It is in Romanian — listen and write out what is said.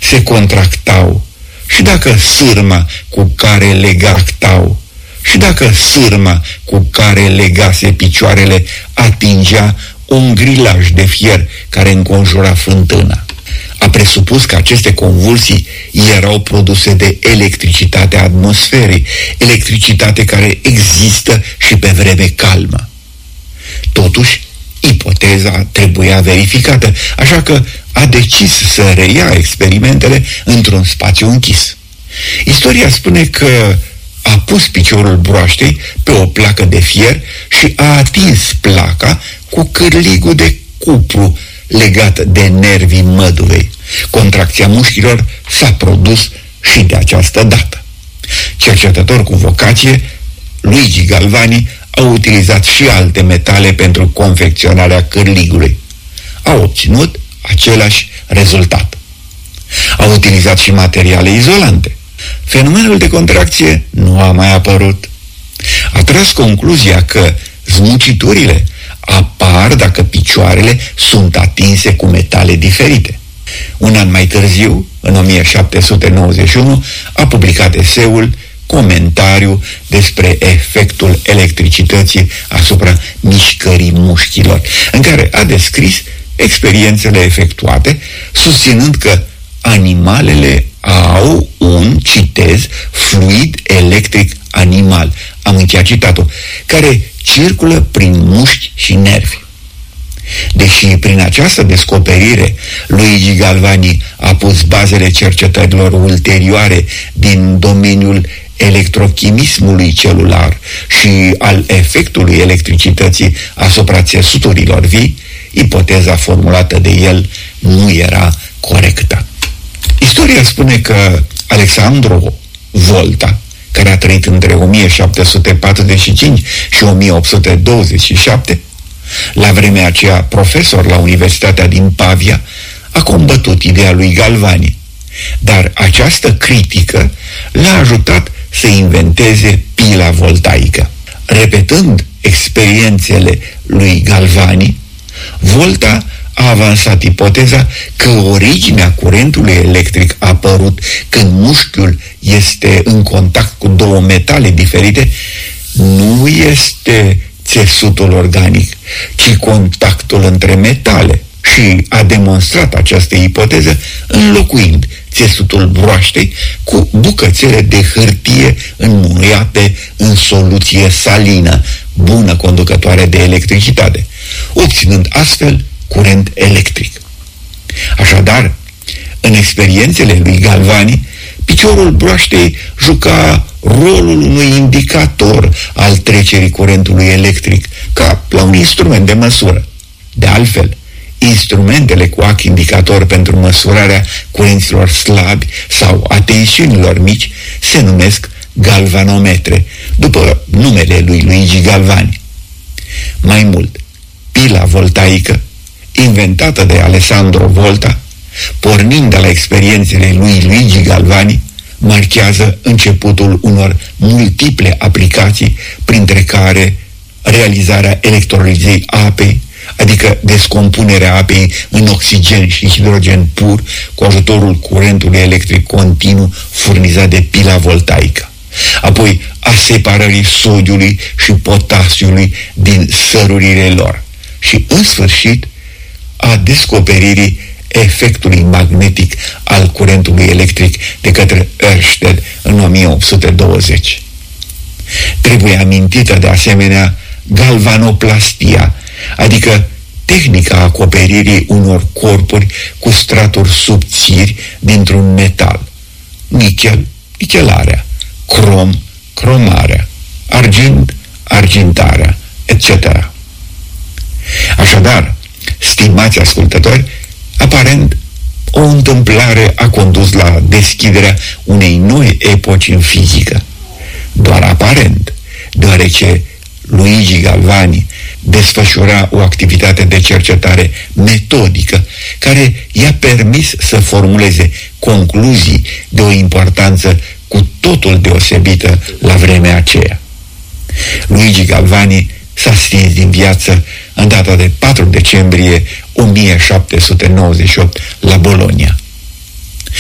se contractau, și dacă sârma cu care le gactau, și dacă sârma cu care legase picioarele atingea un grilaj de fier care înconjura fântâna. A presupus că aceste convulsii erau produse de electricitatea atmosferei, electricitate care există și pe vreme calmă. Totuși, ipoteza trebuia verificată, așa că a decis să reia experimentele într-un spațiu închis. Istoria spune că a pus piciorul broaștei pe o placă de fier și a atins placa cu cârligul de cupru legat de nervii măduvei. Contracția mușchilor s-a produs și de această dată. Cercetător cu vocație, Luigi Galvani a utilizat și alte metale pentru confecționarea cârligului. A obținut același rezultat. A utilizat și materiale izolante. Fenomenul de contracție nu a mai apărut. A tras concluzia că zmuciturile apar dacă picioarele sunt atinse cu metale diferite. Un an mai târziu, în 1791, a publicat eseul Comentariu despre efectul electricității asupra mișcării mușchilor, în care a descris experiențele efectuate, susținând că animalele au un, citez, fluid electric animal, am încheiat citatul, care circulă prin mușchi și nervi. Deși prin această descoperire Luigi Galvani a pus bazele cercetărilor ulterioare din domeniul electrochimismului celular și al efectului electricității asupra țesuturilor vii, ipoteza formulată de el nu era corectă. Istoria spune că Alessandro Volta, care a trăit între 1745 și 1827, la vremea aceea profesor la Universitatea din Pavia, a combătut ideea lui Galvani, dar această critică l-a ajutat să inventeze pila voltaică. Repetând experiențele lui Galvani, Volta a avansat ipoteza că originea curentului electric a apărut când mușchiul este în contact cu două metale diferite, nu este țesutul organic, ci contactul între metale, și a demonstrat această ipoteză înlocuind țesutul broaștei cu bucățele de hârtie înmuiate în soluție salină, bună conducătoare de electricitate, obținând astfel curent electric. Așadar, în experiențele lui Galvani, piciorul broaștei juca rolul unui indicator al trecerii curentului electric, ca la un instrument de măsură. De altfel, instrumentele cu ac indicator pentru măsurarea curenților slabi sau a tensiunilor mici se numesc galvanometre, după numele lui Luigi Galvani. Mai mult, pila voltaică, inventată de Alessandro Volta, pornind de la experiențele lui Luigi Galvani, marchează începutul unor multiple aplicații, printre care realizarea electrolizei apei, adică descompunerea apei în oxigen și hidrogen pur cu ajutorul curentului electric continuu furnizat de pila voltaică, apoi a separării sodiului și potasiului din sărurile lor și, în sfârșit, a descoperirii efectului magnetic al curentului electric de către Ørsted în 1820. Trebuie amintită de asemenea galvanoplastia, adică tehnica acoperirii unor corpuri cu straturi subțiri dintr-un metal: nichel, nichelarea, crom, cromarea, argint, argintarea, etc. Așadar, stimați ascultători, aparent o întâmplare a condus la deschiderea unei noi epoci în fizică. Doar aparent, deoarece Luigi Galvani desfășura o activitate de cercetare metodică care i-a permis să formuleze concluzii de o importanță cu totul deosebită la vremea aceea. Luigi Galvani s-a stins din viață în data de 4 decembrie 1798 la Bologna.